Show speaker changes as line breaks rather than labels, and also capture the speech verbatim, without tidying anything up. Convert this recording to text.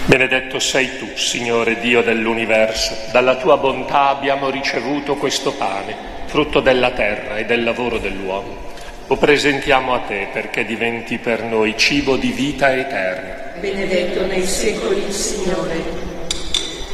Benedetto sei tu, Signore Dio dell'universo. Dalla tua bontà abbiamo ricevuto questo pane, frutto della terra e del lavoro dell'uomo. Lo presentiamo a te perché diventi per noi cibo di vita eterna.
Benedetto nei secoli il Signore.